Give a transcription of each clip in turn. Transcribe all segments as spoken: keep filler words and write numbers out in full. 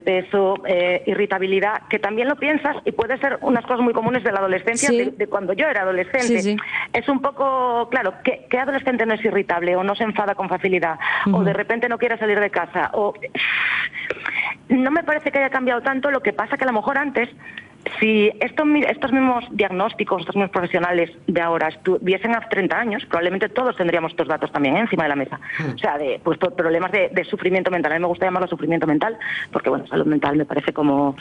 peso, eh, irritabilidad, que también lo piensas y puede ser unas cosas muy comunes de la adolescencia, sí. de, de cuando yo era adolescente. Sí, sí. Es un poco, claro, ¿qué, qué adolescente no es irritable o no se enfada con facilidad uh-huh. o de repente no quiere salir de casa? O no me parece que haya cambiado tanto, lo que pasa que a lo mejor antes, si estos, estos mismos diagnósticos, estos mismos profesionales de ahora estuviesen hace treinta años, probablemente todos tendríamos estos datos también ¿eh? encima de la mesa. Mm. O sea, de pues, problemas de, de sufrimiento mental. A mí me gusta llamarlo sufrimiento mental, porque bueno, salud mental me parece como...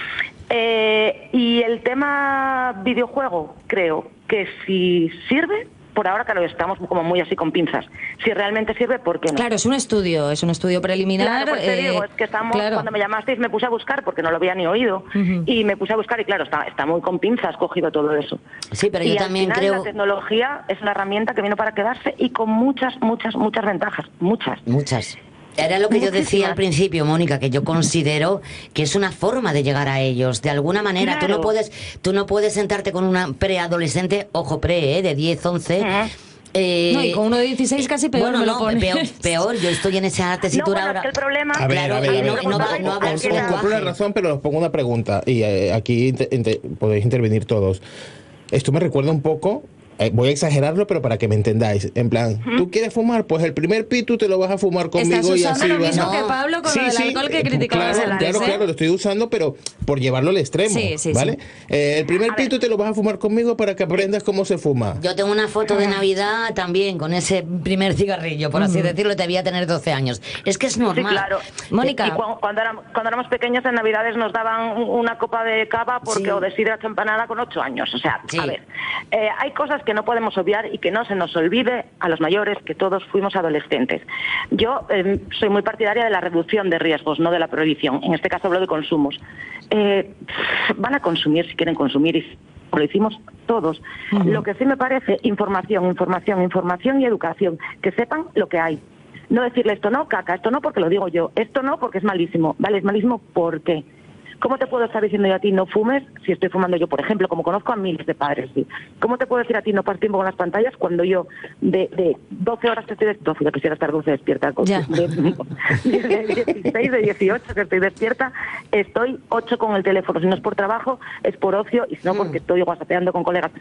Eh, y el tema videojuego, creo que si sirve... Por ahora, claro, estamos como muy así con pinzas. Si realmente sirve, ¿por qué no? Claro, es un estudio, es un estudio preliminar. Claro, pues te eh, digo, es que estamos, claro. cuando me llamasteis me puse a buscar, porque no lo había ni oído, uh-huh. y me puse a buscar y claro, está, está muy con pinzas cogido todo eso. Sí, pero yo y también al final, creo... la tecnología es una herramienta que vino para quedarse y con muchas, muchas, muchas ventajas, muchas. Muchas. Era lo que yo decía al principio, Mónica, que yo considero que es una forma de llegar a ellos, de alguna manera. Claro. Tú no puedes, tú no puedes sentarte con una preadolescente, ojo, pre, ¿eh? de diez, once... Uh-huh. Eh, no, y con uno de dieciséis casi peor. Bueno, me no, lo pones. peor, peor, yo estoy en esa tesitura no, bueno, ahora. Es que el problema... A ver, claro, a ver, a ver. no, no, no, no hablan su lenguaje. Compro la razón, pero os pongo una pregunta, y eh, aquí inter, inter, podéis intervenir todos. Esto me recuerda un poco... Eh, voy a exagerarlo, pero para que me entendáis. En plan, ¿Mm? ¿tú quieres fumar? Pues el primer pito te lo vas a fumar conmigo y así lo vas mismo a... que Pablo con sí, lo del sí, alcohol que criticabas claro, en la claro, ¿eh? claro, lo estoy usando, pero por llevarlo al extremo, sí, sí, ¿vale? Sí. Eh, el primer pito te lo vas a fumar conmigo para que aprendas cómo se fuma. Yo tengo una foto de Navidad también con ese primer cigarrillo, por así mm. decirlo, debía tener doce años. Es que es normal. Sí, claro. Mónica. Y cuando, cuando, éramos, cuando éramos pequeños en Navidades nos daban una copa de cava porque sí. o de sidra empanada con ocho años. O sea, sí. a ver, eh, hay cosas que no podemos obviar y que no se nos olvide a los mayores que todos fuimos adolescentes. Yo eh, soy muy partidaria de la reducción de riesgos, no de la prohibición. En este caso hablo de consumos. Eh, van a consumir si quieren consumir y lo hicimos todos. Uh-huh. Lo que sí me parece, información, información, información y educación. Que sepan lo que hay. No decirle esto no, caca, esto no porque lo digo yo, esto no porque es malísimo. Vale, es malísimo porque... ¿Cómo te puedo estar diciendo yo a ti no fumes si estoy fumando yo, por ejemplo, como conozco a miles de padres? ¿Sí? ¿Cómo te puedo decir a ti no pases tiempo con las pantallas cuando yo de, de doce horas que estoy despierta, doce, quisiera estar doce despierta, de, de, de dieciséis, de dieciocho que estoy despierta, estoy ocho con el teléfono? Si no es por trabajo, es por ocio y si no porque estoy whatsappeando con colegas.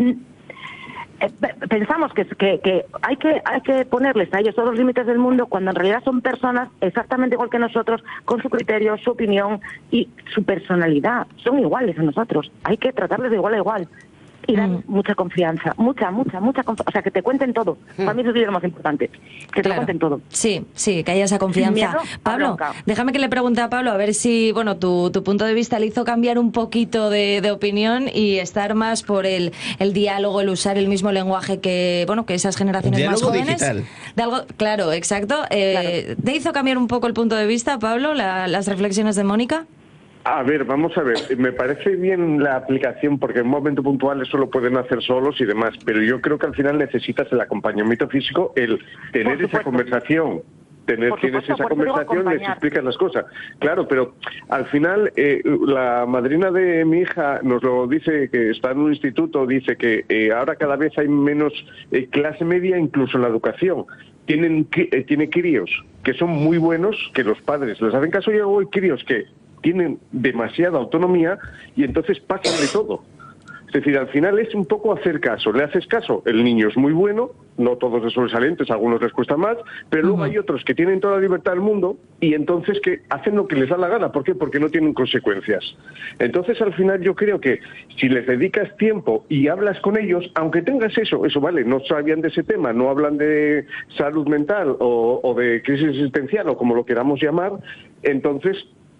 Pensamos que, que, que, hay que hay que ponerles a ellos todos los límites del mundo cuando en realidad son personas exactamente igual que nosotros, con su criterio, su opinión y su personalidad. Son iguales a nosotros. Hay que tratarles de igual a igual. Y dan mm. mucha confianza, mucha, mucha, mucha confianza. O sea, que te cuenten todo. Mm. Para mí eso es lo más importante. Que claro. te cuenten todo. Sí, sí, que haya esa confianza. Miedo, Pablo, déjame que le pregunte a Pablo a ver si, bueno, tu, tu punto de vista le hizo cambiar un poquito de, de opinión y estar más por el, el diálogo, el usar el mismo lenguaje que, bueno, que esas generaciones más jóvenes. Digital. De algo, claro, exacto. Eh, claro. ¿Te hizo cambiar un poco el punto de vista, Pablo, la, las reflexiones de Mónica? A ver, vamos a ver, me parece bien la aplicación porque en un momento puntual eso lo pueden hacer solos y demás, pero yo creo que al final necesitas el acompañamiento físico, el tener esa conversación, tener tienes esa conversación y les explicas las cosas. Claro, pero al final eh, la madrina de mi hija nos lo dice, que está en un instituto, dice que eh, ahora cada vez hay menos eh, clase media incluso en la educación. Tienen eh, tiene críos que son muy buenos, que los padres les hacen caso y luego hay críos que tienen demasiada autonomía y entonces pasan de todo. Es decir, al final es un poco hacer caso. Le haces caso, el niño es muy bueno, no todos son sobresalientes, a algunos les cuesta más, pero luego uh-huh. hay otros que tienen toda la libertad del mundo y entonces que hacen lo que les da la gana. ¿Por qué? Porque no tienen consecuencias. Entonces, al final yo creo que si les dedicas tiempo y hablas con ellos, aunque tengas eso, eso vale, no sabían de ese tema, no hablan de salud mental o, o de crisis existencial o como lo queramos llamar, entonces...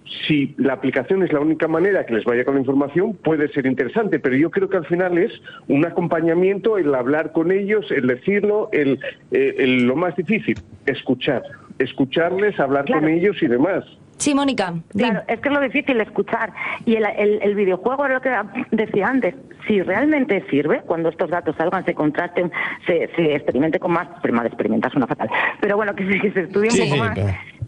Si la aplicación es la única manera que les vaya con la información, puede ser interesante, pero yo creo que al final es un acompañamiento, el hablar con ellos, el decirlo, el, el, el lo más difícil, escuchar, escucharles, hablar claro. con ellos y demás. Sí, Mónica. Claro, es que es lo difícil escuchar. Y el, el, el videojuego era lo que decía antes. Si realmente sirve, cuando estos datos salgan, se contrasten, se, se experimente con más... Prima de experimentar suena fatal. Pero bueno, que, que se estudie un sí, poco sí, más. Claro.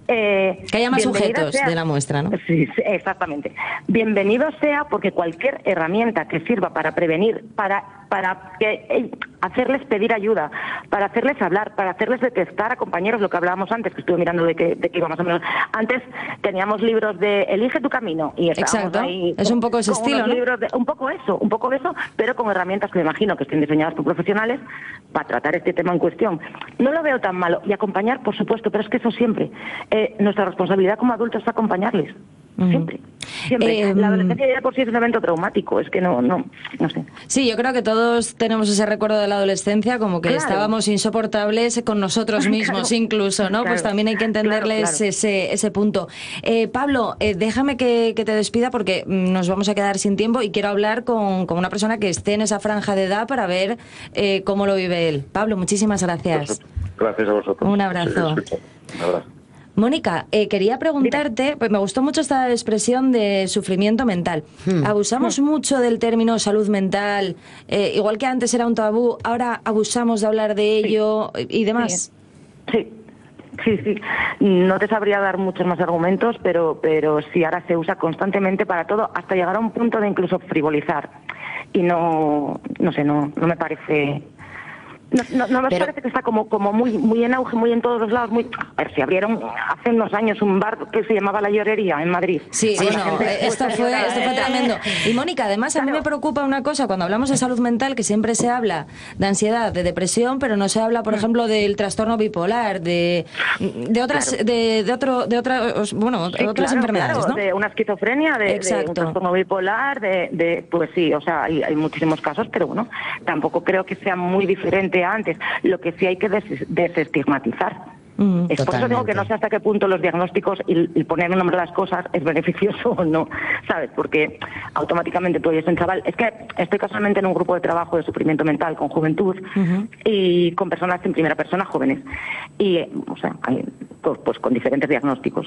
Eh, que haya más sujetos sea, de la muestra, ¿no? Sí, sí, exactamente. Bienvenido sea, porque cualquier herramienta que sirva para prevenir, para para que, eh, hacerles pedir ayuda, para hacerles hablar, para hacerles detectar a compañeros, lo que hablábamos antes, que estuve mirando de que, de que iba más o menos. Antes teníamos libros de Elige tu camino y estábamos Exacto. ahí. Es un poco ese estilo, ¿no? Libros de, un poco eso, un poco eso, pero con herramientas que me imagino que estén diseñadas por profesionales para tratar este tema en cuestión. No lo veo tan malo. Y acompañar, por supuesto, pero es que eso siempre. Eh, nuestra responsabilidad como adultos es acompañarles. Siempre. Siempre. Eh, la adolescencia ya por sí es un evento traumático, es que no, no, no sé. Sí, yo creo que todos tenemos ese recuerdo de la adolescencia, como que claro. estábamos insoportables con nosotros mismos, claro. incluso, ¿no? Claro. Pues también hay que entenderles claro, claro. Ese, ese punto. Eh, Pablo, eh, déjame que, que te despida porque nos vamos a quedar sin tiempo y quiero hablar con, con una persona que esté en esa franja de edad para ver eh, cómo lo vive él. Pablo, muchísimas gracias. Gracias a vosotros. Un abrazo. Sí, un abrazo. Mónica, eh, quería preguntarte, pues me gustó mucho esta expresión de sufrimiento mental. Hmm. Abusamos hmm. mucho del término salud mental, eh, igual que antes era un tabú, ahora abusamos de hablar de ello sí. y demás. Sí. sí, sí, sí. No te sabría dar muchos más argumentos, pero, pero sí, ahora se usa constantemente para todo, hasta llegar a un punto de incluso frivolizar. Y no, no sé, no, no me parece... No, no, no me Pero, parece que está como como muy muy en auge, muy en todos los lados. Muy, a ver, si abrieron hace unos años un bar que se llamaba La Llorería en Madrid. Sí, sí, no, esto fue, esto fue tremendo. Y Mónica, además a mí me preocupa una cosa, cuando hablamos de salud mental, que siempre se habla de ansiedad, de depresión, pero no se habla, por ejemplo, del trastorno bipolar, de de otras, claro. de, de otro, de otras, bueno, sí, otras claro, enfermedades, claro, ¿no? De una esquizofrenia, de, de un trastorno bipolar, de, de pues sí, o sea, hay, hay muchísimos casos, pero bueno, tampoco creo que sea muy diferente a antes. Lo que sí hay que des desestigmatizar. Mm, es por eso digo que no sé hasta qué punto los diagnósticos y, y poner un nombre a las cosas es beneficioso o no, ¿sabes? Porque automáticamente tú oyes un chaval... Es que estoy casualmente en un grupo de trabajo de sufrimiento mental con juventud uh-huh. y con personas en primera persona jóvenes. Y, o sea, hay, pues, pues con diferentes diagnósticos.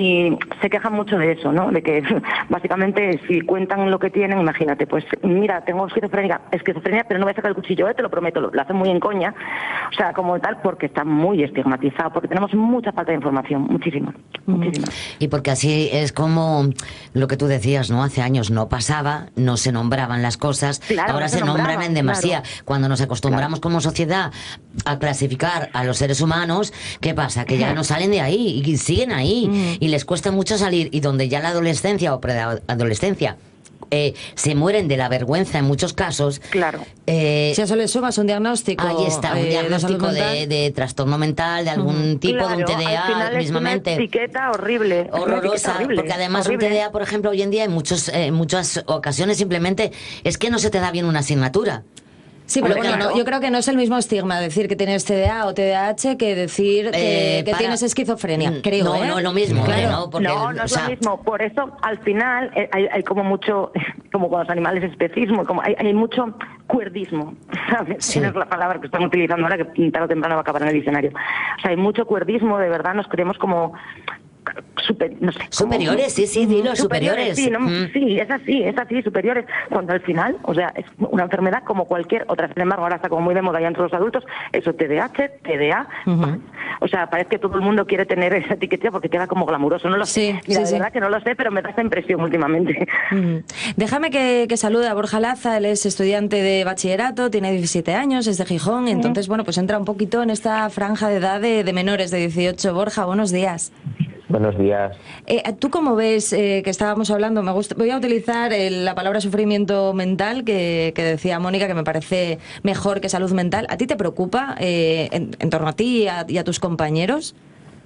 Y se quejan mucho de eso, ¿no? De que básicamente si cuentan lo que tienen, imagínate, pues mira, tengo esquizofrenia, esquizofrenia pero no voy a sacar el cuchillo, ¿eh? Te lo prometo, lo, lo hacen muy en coña. O sea, como tal, porque está muy estigmatizado, porque tenemos mucha falta de información, muchísima, muchísima. Y porque así es como lo que tú decías, ¿no? Hace años no pasaba, no se nombraban las cosas, claro, ahora no se, se nombran en demasía. Claro. Cuando nos acostumbramos claro. como sociedad a clasificar a los seres humanos, ¿qué pasa? Que ya no salen de ahí y siguen ahí mm. y les cuesta mucho salir, y donde ya la adolescencia o preadolescencia Eh, se mueren de la vergüenza en muchos casos. Claro. Eh, si a eso le sumas un diagnóstico. Ahí está, un eh, diagnóstico de, de, de trastorno mental, de algún uh-huh. tipo, claro, de un T D A, al final mismamente. Es una etiqueta horrible. Horrorosa, horrible, porque además horrible. Un T D A, por ejemplo, hoy en día en muchos, eh, muchas ocasiones simplemente es que no se te da bien una asignatura. Sí, pero bueno, no, yo creo que no es el mismo estigma decir que tienes T D A o T D A H que decir que, eh, que para... tienes esquizofrenia, creo, No, ¿eh? no es lo mismo, claro. ¿no? Porque, no, no es o sea... lo mismo. Por eso, al final, eh, hay, hay como mucho, como con los animales, especismo, como hay, hay mucho cuerdismo, ¿sabes? Sí. Esa es la palabra que están utilizando ahora, que tarde o temprano va a acabar en el diccionario. O sea, hay mucho cuerdismo, de verdad, nos creemos como... Super, no sé, superiores, como, sí, sí, dilo, superiores. superiores. Sí, ¿no? mm. sí, es así, es así, superiores. Cuando al final, o sea, es una enfermedad como cualquier otra. Sin embargo, ahora está como muy de moda ya entre los adultos, eso, T D A H, T D A. Uh-huh. O sea, parece que todo el mundo quiere tener esa etiqueta porque queda como glamuroso. No lo sí, sé. Mira, sí, de verdad sí. que no lo sé, pero me da esa impresión últimamente. Uh-huh. Déjame que, que salude a Borja Laza. Él es estudiante de bachillerato, tiene diecisiete años, es de Gijón. Uh-huh. Entonces, bueno, pues entra un poquito en esta franja de edad de, de menores de dieciocho. Borja, buenos días. Buenos días. Eh, ¿Tú cómo ves eh, que estábamos hablando? Me gusta, voy a utilizar el, la palabra sufrimiento mental que, que decía Mónica, que me parece mejor que salud mental. ¿A ti te preocupa eh, en, en torno a ti y a, y a tus compañeros?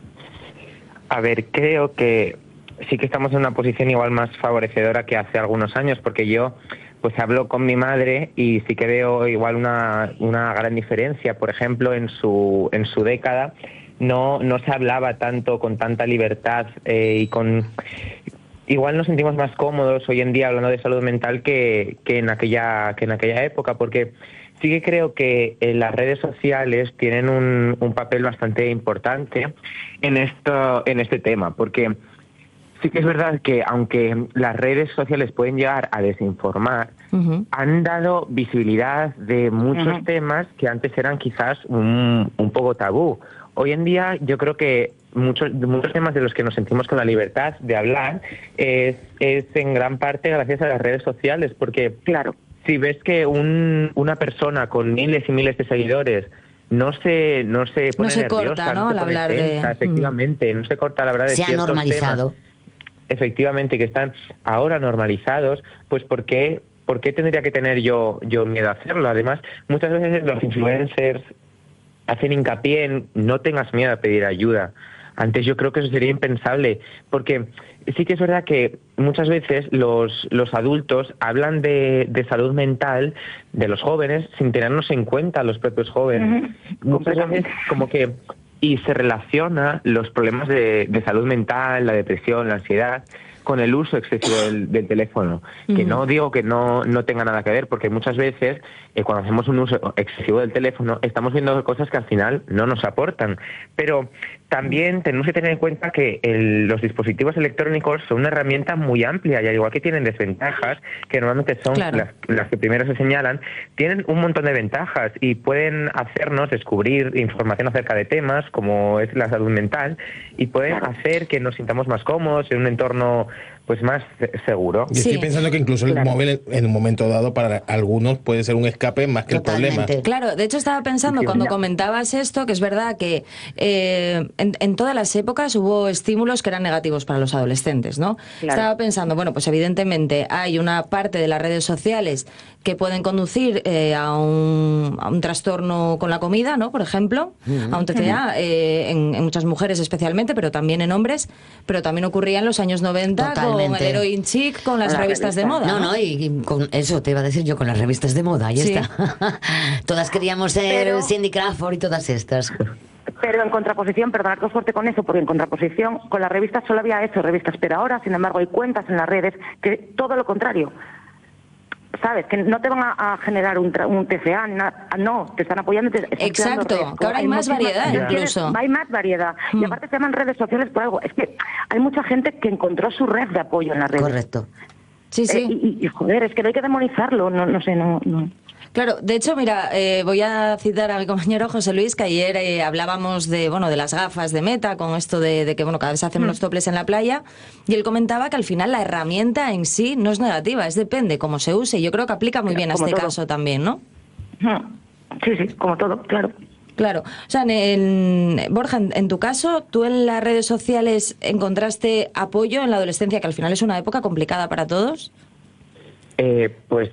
A ver, creo que sí que estamos en una posición igual más favorecedora que hace algunos años, porque yo pues hablo con mi madre y sí que veo igual una, una gran diferencia. Por ejemplo, en su, en su década no no se hablaba tanto con tanta libertad eh, y con igual nos sentimos más cómodos hoy en día hablando de salud mental que, que en aquella que en aquella época, porque sí que creo que eh, las redes sociales tienen un, un papel bastante importante en esto en este tema, porque sí que es verdad que aunque las redes sociales pueden llegar a desinformar, uh-huh. han dado visibilidad de muchos uh-huh. temas que antes eran quizás un, un poco tabú. Hoy en día yo creo que muchos, muchos temas de los que nos sentimos con la libertad de hablar es, es en gran parte gracias a las redes sociales, porque claro, si ves que un, una persona con miles y miles de seguidores no se no se pone no se nerviosa, corta, ¿no? no se Al pone hablar tensa, de... efectivamente, no se corta la verdad de se ha ciertos normalizado. temas, efectivamente, que están ahora normalizados, pues ¿por qué, por qué tendría que tener yo yo miedo a hacerlo? Además, muchas veces los influencers hacen hincapié en no tengas miedo a pedir ayuda. Antes yo creo que eso sería impensable, porque sí que es verdad que muchas veces los, los adultos hablan de, de salud mental de los jóvenes sin tenernos en cuenta los propios jóvenes. Uh-huh. Muchas veces como que... Y se relaciona los problemas de, de salud mental, la depresión, la ansiedad, con el uso excesivo del, del teléfono. Uh-huh. Que no digo que no, no tenga nada que ver, porque muchas veces eh, cuando hacemos un uso excesivo del teléfono estamos viendo cosas que al final no nos aportan. Pero también tenemos que tener en cuenta que el, los dispositivos electrónicos son una herramienta muy amplia y al igual que tienen desventajas, que normalmente son claro. las, las que primero se señalan, tienen un montón de ventajas y pueden hacernos descubrir información acerca de temas como es la salud mental y pueden hacer que nos sintamos más cómodos en un entorno pues más seguro. Yo estoy sí. pensando que incluso el claro. móvil en un momento dado para algunos puede ser un escape más que Totalmente. el problema. Claro, de hecho estaba pensando sí, cuando mira. comentabas esto que es verdad que eh, en, en todas las épocas hubo estímulos que eran negativos para los adolescentes, ¿no? Claro. Estaba pensando, bueno, pues evidentemente hay una parte de las redes sociales que pueden conducir eh, a, un, a un trastorno con la comida, ¿no? Por ejemplo, uh-huh. a un T C A, uh-huh. eh, en, en muchas mujeres especialmente, pero también en hombres, pero también ocurría en los años noventa Totalmente. con el Heroin Chic, con las la revistas revista. de moda. No, no, no y, y con eso te iba a decir yo, con las revistas de moda, ahí sí. está. Todas queríamos ser pero... Cindy Crawford y todas estas. Pero en contraposición, perdonad que os corte con eso, porque en contraposición con las revistas solo había eso, revistas, pero ahora, sin embargo, hay cuentas en las redes que todo lo contrario. ¿Sabes? Que no te van a, a generar un, un T C A, ni nada, no, te están apoyando. Te están Exacto, que ahora hay, hay más variedad incluso. Hay más variedad. Mm. Y aparte se llaman redes sociales por algo. Es que hay mucha gente que encontró su red de apoyo en las redes. Correcto. Sí, sí. Eh, y, y, joder, es que no hay que demonizarlo, no, no sé, no... no. Claro, de hecho, mira, eh, voy a citar a mi compañero José Luis, que ayer eh, hablábamos de, bueno, de las gafas de Meta, con esto de, de que, bueno, cada vez hacemos mm. los toples en la playa, y él comentaba que al final la herramienta en sí no es negativa, es depende cómo se use, y yo creo que aplica muy bien a este todo. caso también, ¿no? Sí, sí, como todo, claro. Claro, o sea, en, en, Borja, en, en tu caso, ¿tú en las redes sociales encontraste apoyo en la adolescencia, que al final es una época complicada para todos? Eh, pues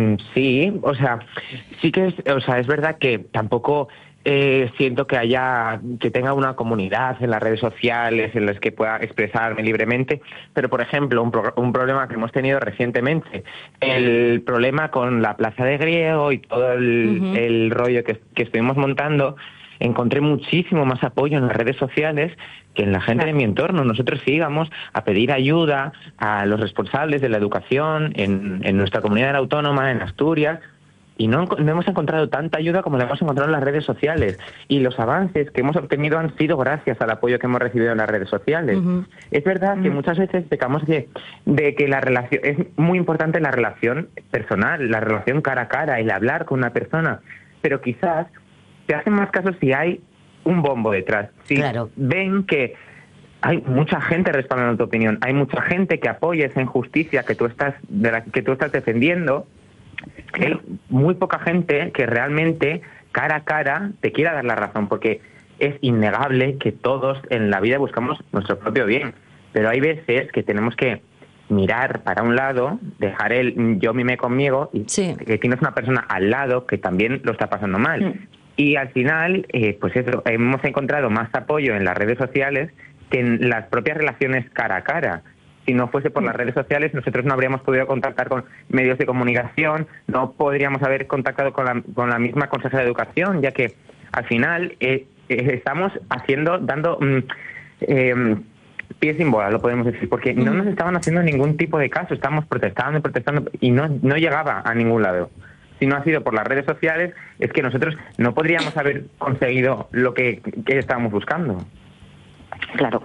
sí, o sea, sí que es, o sea, es verdad que tampoco eh, siento que haya, que tenga una comunidad en las redes sociales en las que pueda expresarme libremente, pero por ejemplo, un, pro, un problema que hemos tenido recientemente, el problema con la Plaza de Griego y todo el, uh-huh. el rollo que, que estuvimos montando, encontré muchísimo más apoyo en las redes sociales que en la gente de mi entorno. Nosotros sí íbamos a pedir ayuda a los responsables de la educación en, en nuestra comunidad autónoma, en Asturias, y no, no hemos encontrado tanta ayuda como la hemos encontrado en las redes sociales. Y los avances que hemos obtenido han sido gracias al apoyo que hemos recibido en las redes sociales. Uh-huh. Es verdad uh-huh. que muchas veces pecamos de, de que la relación es muy importante la relación personal, la relación cara a cara, el hablar con una persona, pero quizás te hacen más caso si hay un bombo detrás. Si claro. ven que hay mucha gente respaldando tu opinión, hay mucha gente que apoya esa injusticia que tú estás de la que tú estás defendiendo, hay muy poca gente que realmente cara a cara te quiera dar la razón, porque es innegable que todos en la vida buscamos nuestro propio bien, pero hay veces que tenemos que mirar para un lado, dejar el yo mime conmigo y sí. que tienes una persona al lado que también lo está pasando mal. Mm. Y al final, eh, pues eso, hemos encontrado más apoyo en las redes sociales que en las propias relaciones cara a cara. Si no fuese por las redes sociales, nosotros no habríamos podido contactar con medios de comunicación, no podríamos haber contactado con la, con la misma consejera de educación, ya que al final eh, eh, estamos haciendo, dando mm, eh, pie sin bola, lo podemos decir, porque no nos estaban haciendo ningún tipo de caso, estamos protestando y protestando y no, no llegaba a ningún lado. Si no ha sido por las redes sociales, es que nosotros no podríamos haber conseguido lo que, que estábamos buscando. Claro.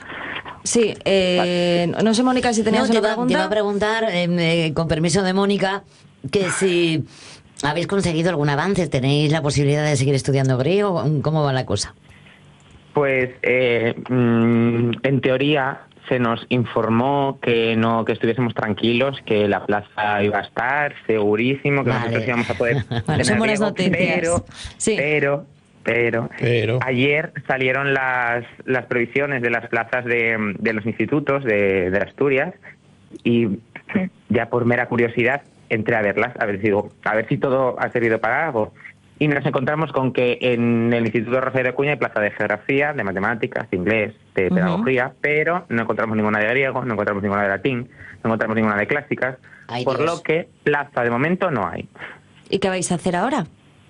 Sí, eh, no sé, Mónica, si tenías no, te una va, pregunta. Te iba a preguntar, eh, eh, con permiso de Mónica, que si habéis conseguido algún avance, ¿tenéis la posibilidad de seguir estudiando griego? ¿Cómo va la cosa? Pues eh, mm, en teoría se nos informó que no que estuviésemos tranquilos, que la plaza iba a estar segurísimo, que vale. nosotros íbamos a poder bueno, tener son buenas riego, noticias. pero, sí. pero Pero, Pero ayer salieron las, las previsiones de las plazas de, de los institutos de, de Asturias y ya por mera curiosidad entré a verlas, a ver si, a ver si todo ha servido para algo. Y nos encontramos con que en el Instituto Rosario de Acuña hay plaza de geografía, de matemáticas, de inglés, de uh-huh. pedagogía, pero no encontramos ninguna de griego, no encontramos ninguna de latín, no encontramos ninguna de clásicas, Ay, por Dios. Lo que plaza de momento no hay. ¿Y qué vais a hacer ahora?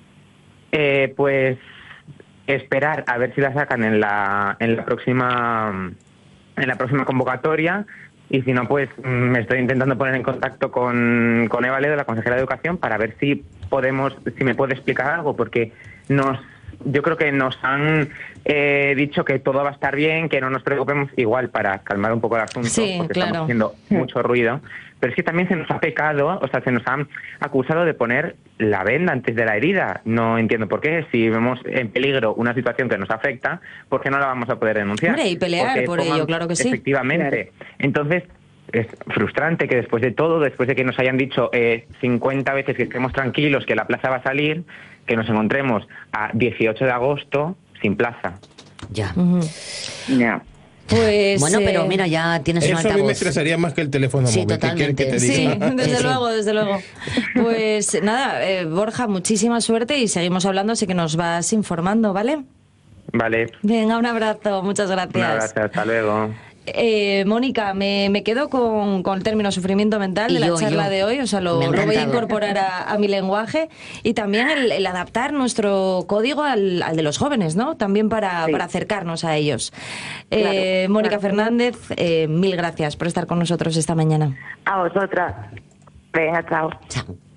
Eh, pues esperar a ver si la sacan en la en la próxima en la próxima convocatoria, y si no, pues me estoy intentando poner en contacto con, con Eva Ledo, la consejera de Educación, para ver si podemos, si me puede explicar algo, porque nos yo creo que nos han eh, dicho que todo va a estar bien, que no nos preocupemos, igual para calmar un poco el asunto, sí, porque claro. estamos haciendo mucho ruido, pero es que también se nos ha pecado, o sea, se nos han acusado de poner la venda antes de la herida. No entiendo por qué, si vemos en peligro una situación que nos afecta, ¿por qué no la vamos a poder denunciar? Hombre, y pelear porque por ello, claro que sí. Efectivamente. Claro. Entonces, es frustrante que después de todo, después de que nos hayan dicho eh, cincuenta veces que estemos tranquilos, que la plaza va a salir, que nos encontremos a dieciocho de agosto sin plaza. Ya. Uh-huh. Ya. Pues, bueno, eh, pero mira, ya tienes un altavoz. Eso a mí me estresaría más que el teléfono sí, móvil. Totalmente. Que te sí, diga. desde sí. luego, desde luego. Pues nada, eh, Borja, muchísima suerte y seguimos hablando, así que nos vas informando, ¿vale? Vale. Venga, un abrazo, muchas gracias. Un abrazo, hasta luego. Eh, Mónica, me, me quedo con, con el término sufrimiento mental y de la yo, charla yo. de hoy, o sea, lo, lo voy a incorporar a, a mi lenguaje, y también el, el adaptar nuestro código al, al de los jóvenes, ¿no? También para, sí. para acercarnos a ellos. Claro, eh, Mónica claro. Fernández, eh, mil gracias por estar con nosotros esta mañana. A vosotras. Venga, chao. Chao.